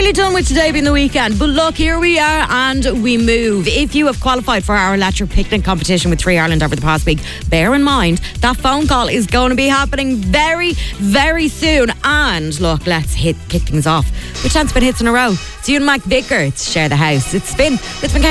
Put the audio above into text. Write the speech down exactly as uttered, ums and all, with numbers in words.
Nearly done with today being the weekend, but look, here we are and we move. If you have qualified for our electric picnic competition with Three Ireland over the past week, bear in mind that phone call is going to be happening very, very soon. And look, let's hit kick things off with Chance Spin Hits in a row. It's you and Mike Vicker to share the house. It's Spin with